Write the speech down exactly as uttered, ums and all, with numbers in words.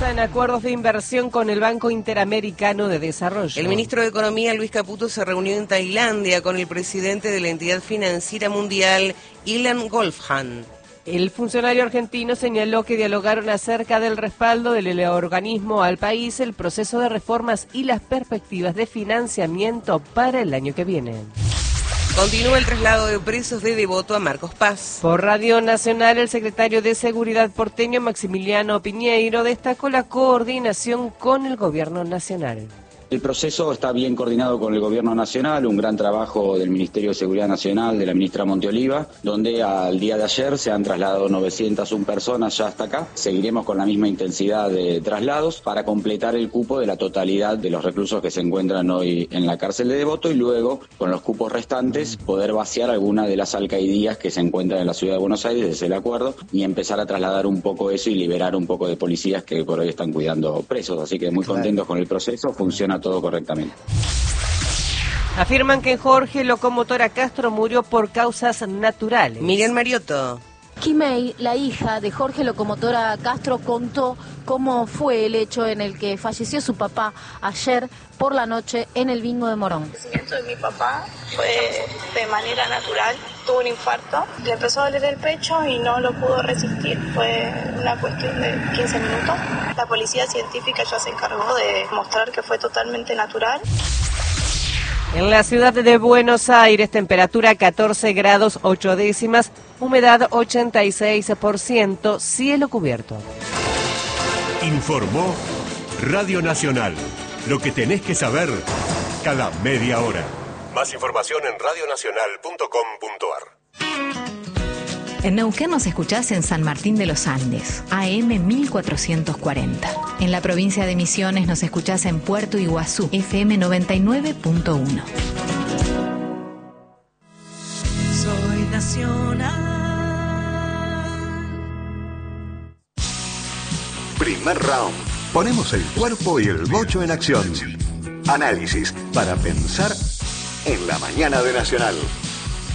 En acuerdos de inversión con el Banco Interamericano de Desarrollo. El ministro de Economía, Luis Caputo, se reunió en Tailandia con el presidente de la entidad financiera mundial, Ilan Goldfahn. El funcionario argentino señaló que dialogaron acerca del respaldo del organismo al país, el proceso de reformas y las perspectivas de financiamiento para el año que viene. Continúa el traslado de presos de Devoto a Marcos Paz. Por Radio Nacional, el secretario de Seguridad porteño, Maximiliano Piñeiro, destacó la coordinación con el gobierno nacional. El proceso está bien coordinado con el Gobierno Nacional, un gran trabajo del Ministerio de Seguridad Nacional, de la ministra Monteoliva, donde al día de ayer se han trasladado novecientas una personas ya hasta acá. Seguiremos con la misma intensidad de traslados para completar el cupo de la totalidad de los reclusos que se encuentran hoy en la cárcel de Devoto y luego, con los cupos restantes, poder vaciar alguna de las alcaidías que se encuentran en la ciudad de Buenos Aires, desde el acuerdo, y empezar a trasladar un poco eso y liberar un poco de policías que por hoy están cuidando presos. Así que muy contentos con el proceso, funciona todo correctamente. Afirman que Jorge Locomotora Castro murió por causas naturales. Miriam Mariotto. Kimei, la hija de Jorge Locomotora Castro, contó cómo fue el hecho en el que falleció su papá ayer por la noche en el bingo de Morón. El fallecimiento de mi papá fue de manera natural, tuvo un infarto, le empezó a doler el pecho y no lo pudo resistir, fue una cuestión de quince minutos. La policía científica ya se encargó de mostrar que fue totalmente natural. En la ciudad de Buenos Aires, temperatura catorce grados ocho décimas, humedad ochenta y seis por ciento, cielo cubierto. Informó Radio Nacional. Lo que tenés que saber cada media hora. Más información en radio nacional punto com punto ar. En Neuquén nos escuchás en San Martín de los Andes, A M mil cuatrocientos cuarenta. En la provincia de Misiones nos escuchás en Puerto Iguazú, F M noventa y nueve punto uno. Soy nacional. Primer round. Ponemos el cuerpo y el bocho en acción. Análisis para pensar en la mañana de Nacional.